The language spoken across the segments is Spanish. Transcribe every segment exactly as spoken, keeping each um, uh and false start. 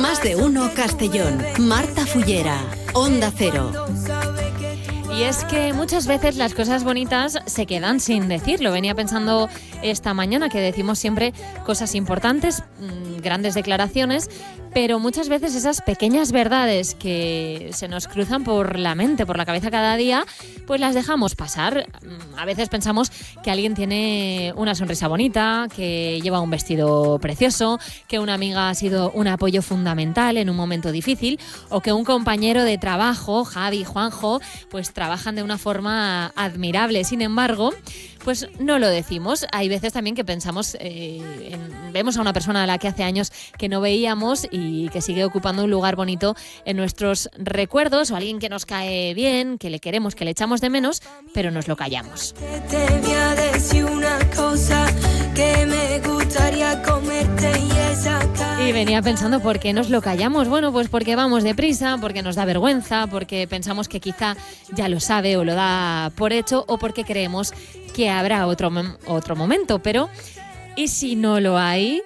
Más de uno Castellón. Marta Fullera, Onda Cero. Y es que muchas veces las cosas bonitas se quedan sin decir. Lo venía pensando esta mañana, que decimos siempre cosas importantes, mmm, grandes declaraciones, pero muchas veces esas pequeñas verdades que se nos cruzan por la mente, por la cabeza cada día, pues las dejamos pasar. A veces pensamos que alguien tiene una sonrisa bonita, que lleva un vestido precioso, que una amiga ha sido un apoyo fundamental en un momento difícil, o que un compañero de trabajo, Javi, Juanjo, pues trabajan de una forma admirable. Sin embargo, pues no lo decimos. Hay veces también que pensamos, eh, en, vemos a una persona a la que hace años que no veíamos y que sigue ocupando un lugar bonito en nuestros recuerdos, o alguien que nos cae bien, que le queremos, que le echamos de menos, pero nos lo callamos. Te voy a decir una cosa que me gustaría comerte y esa Y venía pensando, ¿por qué nos lo callamos? Bueno, pues porque vamos deprisa, porque nos da vergüenza, porque pensamos que quizá ya lo sabe o lo da por hecho, o porque creemos que habrá otro, otro momento. Pero, ¿y si no lo hay?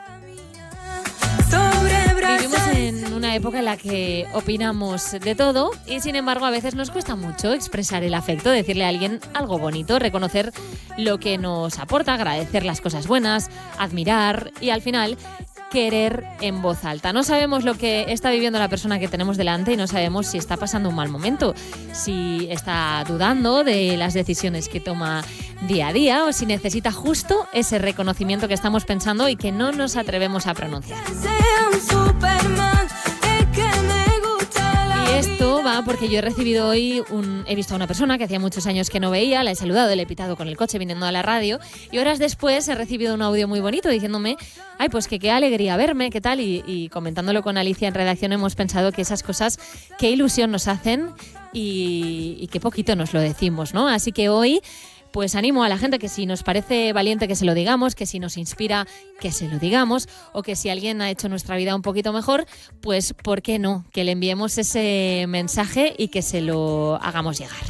Vivimos en una época en la que opinamos de todo y, sin embargo, a veces nos cuesta mucho expresar el afecto, decirle a alguien algo bonito, reconocer lo que nos aporta, agradecer las cosas buenas, admirar y, al final, querer en voz alta. No sabemos lo que está viviendo la persona que tenemos delante y no sabemos si está pasando un mal momento, si está dudando de las decisiones que toma día a día o si necesita justo ese reconocimiento que estamos pensando y que no nos atrevemos a pronunciar. Y esto va porque yo he recibido hoy, un, he visto a una persona que hacía muchos años que no veía, la he saludado, le he pitado con el coche viniendo a la radio y horas después he recibido un audio muy bonito diciéndome, ay, pues que qué alegría verme, qué tal, y, y comentándolo con Alicia en redacción hemos pensado que esas cosas, qué ilusión nos hacen y, y qué poquito nos lo decimos, ¿no? Así que hoy, pues animo a la gente que si nos parece valiente que se lo digamos, que si nos inspira que se lo digamos, o que si alguien ha hecho nuestra vida un poquito mejor, pues ¿por qué no? Que le enviemos ese mensaje y que se lo hagamos llegar.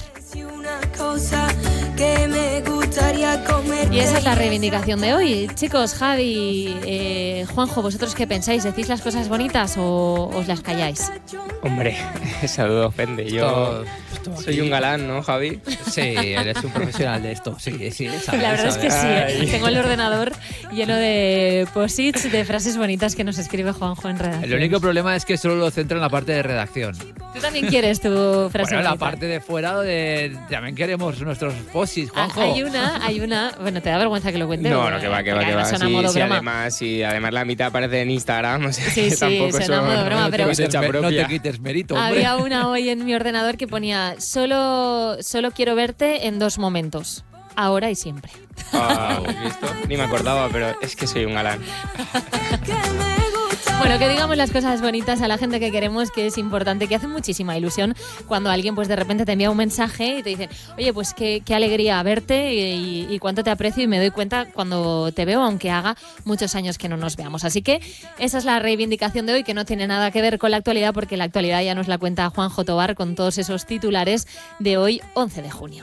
Y esa es la reivindicación de hoy. Chicos, Javi, eh, Juanjo, ¿vosotros qué pensáis? ¿Decís las cosas bonitas o os las calláis? Hombre, esa duda ofende. Yo esto, esto soy un galán, ¿no, Javi? Sí, eres un profesional de esto. Sí, sí, sabes, la verdad es que sabes. sí. ¿eh? Tengo el ordenador lleno de posits, de frases bonitas que nos escribe Juanjo en redacción. El único problema es que solo lo centra en la parte de redacción. ¿Tú también quieres tu frase Bueno, bonita? la parte de fuera de, también queremos nuestros posits, Juanjo. Ah, hay una, hay una... Bueno, ¿te da vergüenza que lo cuente? No, no, que va, que va, que va. Suena Sí, modo sí, broma. además, sí, además la mitad aparece en Instagram, o sea, Sí, que sí, tampoco suena son- modo broma, no pero- es hecha no propia. te quites mérito, hombre. Había una hoy en mi ordenador que ponía solo, solo quiero verte en dos momentos, ahora y siempre. Ah, ¿has visto? Ni me acordaba, pero es que soy un galán. Bueno, que digamos las cosas bonitas a la gente que queremos, que es importante, que hace muchísima ilusión cuando alguien pues de repente te envía un mensaje y te dice, oye, pues qué, qué alegría verte y, y cuánto te aprecio, y me doy cuenta cuando te veo, aunque haga muchos años que no nos veamos. Así que esa es la reivindicación de hoy, que no tiene nada que ver con la actualidad, porque la actualidad ya nos la cuenta Juanjo Tobar con todos esos titulares de hoy, once de junio.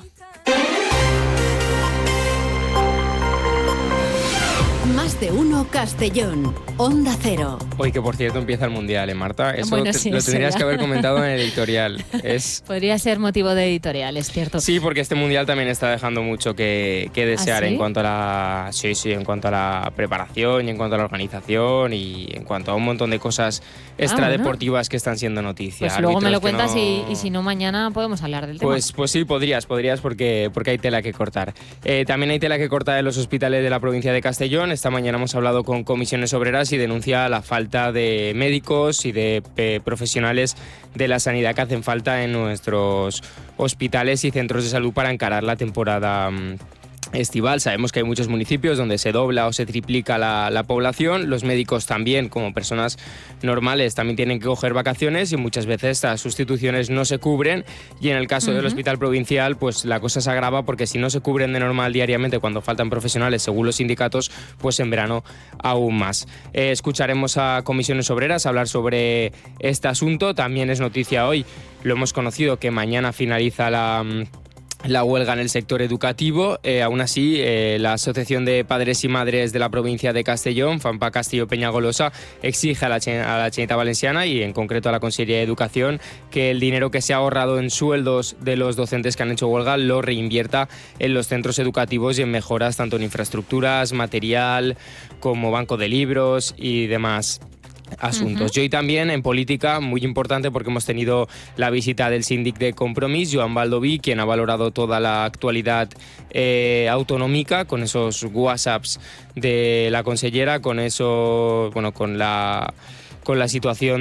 Más de uno Castellón. Onda Cero. Hoy que, por cierto, empieza el Mundial, ¿eh, Marta? Eso Bueno, te- sí, lo eso tendrías ya. que haber comentado en el editorial. Es... Podría ser motivo de editorial, es cierto. Sí, porque este Mundial también está dejando mucho que, que desear ¿Ah, sí? en cuanto a la sí, sí, en cuanto a la preparación y en cuanto a la organización y en cuanto a un montón de cosas extradeportivas que están siendo noticia. Pues luego me lo Árbitros que cuentas no- y, y si no, mañana podemos hablar del tema. Pues, pues sí, podrías, podrías porque, porque hay tela que cortar. Eh, también hay tela que cortar en los hospitales de la provincia de Castellón. Esta mañana hemos hablado con Comisiones Obreras y denuncia la falta de médicos y de eh, profesionales de la sanidad que hacen falta en nuestros hospitales y centros de salud para encarar la temporada mm, estival. Sabemos que hay muchos municipios donde se dobla o se triplica la, la población. Los médicos también, como personas normales, también tienen que coger vacaciones y muchas veces estas sustituciones no se cubren, y en el caso uh-huh. del hospital provincial pues la cosa se agrava, porque si no se cubren de normal diariamente cuando faltan profesionales según los sindicatos, pues en verano aún más. Eh, escucharemos a Comisiones Obreras hablar sobre este asunto. También es noticia hoy, lo hemos conocido, que mañana finaliza la la huelga en el sector educativo. Eh, aún así, eh, la Asociación de Padres y Madres de la provincia de Castellón, FAMPA Castillo Peñagolosa, exige a la, a la Generalitat Valenciana y en concreto a la Consellería de Educación que el dinero que se ha ahorrado en sueldos de los docentes que han hecho huelga lo reinvierta en los centros educativos y en mejoras tanto en infraestructuras, material, como banco de libros y demás asuntos. Uh-huh. Y hoy también en política, muy importante porque hemos tenido la visita del síndic de Compromís, Joan Baldoví, quien ha valorado toda la actualidad eh, autonómica con esos WhatsApps de la consellera, con eso, bueno, con la con la situación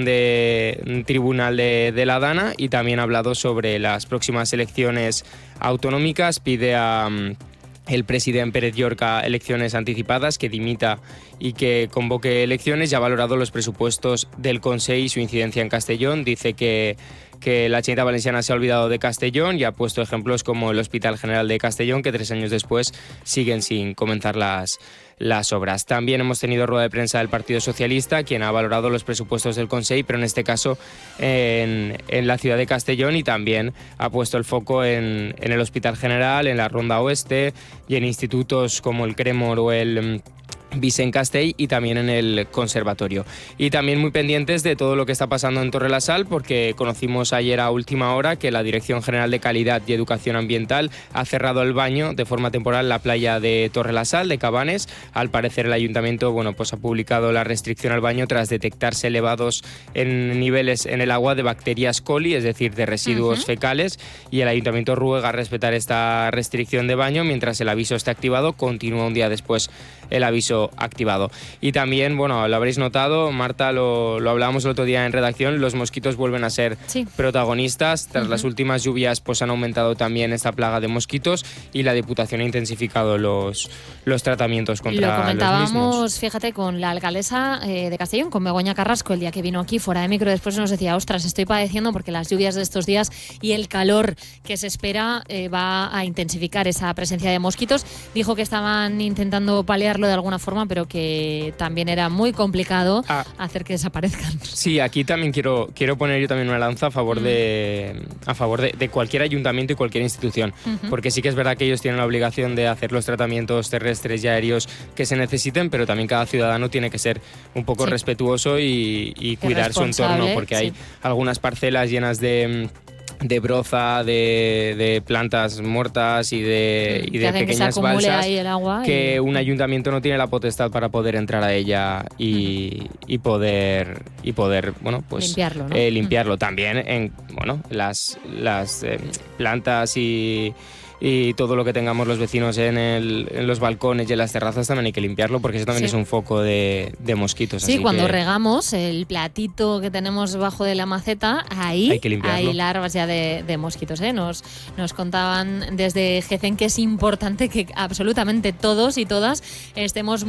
de tribunal de, de la Dana, y también ha hablado sobre las próximas elecciones autonómicas. Pide a el presidente Pérez Llorca elecciones anticipadas, que dimita y que convoque elecciones. Ya ha valorado los presupuestos del Consell y su incidencia en Castellón. Dice que, que la Generalitat Valenciana se ha olvidado de Castellón y ha puesto ejemplos como el Hospital General de Castellón, que tres años después siguen sin comenzar las, las obras. También hemos tenido rueda de prensa del Partido Socialista, quien ha valorado los presupuestos del Consell, pero en este caso en, en la ciudad de Castellón, y también ha puesto el foco en, en el Hospital General, en la Ronda Oeste y en institutos como el Cremor o el Vicent Castell, y también en el conservatorio. Y también muy pendientes de todo lo que está pasando en Torrelasal, porque conocimos ayer a última hora que la Dirección General de Calidad y Educación Ambiental ha cerrado el baño de forma temporal la playa de Torrelasal, de Cabanes. Al parecer el ayuntamiento, bueno, pues ha publicado la restricción al baño tras detectarse elevados en niveles en el agua de bacterias coli, es decir, de residuos uh-huh. fecales, y el ayuntamiento ruega respetar esta restricción de baño mientras el aviso está activado. Continúa un día después el aviso activado. Y también, bueno, lo habréis notado, Marta, lo, lo hablábamos el otro día en redacción, los mosquitos vuelven a ser sí. protagonistas. Tras uh-huh. las últimas lluvias, pues han aumentado también esta plaga de mosquitos, y la Diputación ha intensificado los, los tratamientos contra los mismos. Lo comentábamos, fíjate, con la alcaldesa eh, de Castellón, con Begoña Carrasco, el día que vino aquí fuera de micro. Después nos decía, ostras, estoy padeciendo porque las lluvias de estos días y el calor que se espera eh, va a intensificar esa presencia de mosquitos. Dijo que estaban intentando paliar de alguna forma, pero que también era muy complicado ah, hacer que desaparezcan. Sí, aquí también quiero quiero poner yo también una lanza a favor mm. de a favor de, de cualquier ayuntamiento y cualquier institución, uh-huh. porque sí que es verdad que ellos tienen la obligación de hacer los tratamientos terrestres y aéreos que se necesiten, pero también cada ciudadano tiene que ser un poco sí. respetuoso y, y cuidar su entorno, porque hay sí. algunas parcelas llenas de de broza, de, de plantas muertas y de, y de pequeñas balsas que y... un ayuntamiento no tiene la potestad para poder entrar a ella y, uh-huh. y poder y poder bueno pues limpiarlo, ¿no? eh, limpiarlo uh-huh. también en bueno las las eh, plantas y y todo lo que tengamos los vecinos en, el, en los balcones y en las terrazas también hay que limpiarlo, porque eso también sí. es un foco de, de mosquitos. Sí, así cuando que... regamos el platito que tenemos debajo de la maceta, ahí hay, que hay larvas ya de, de mosquitos. ¿eh? Nos, nos contaban desde Gecén que es importante que absolutamente todos y todas estemos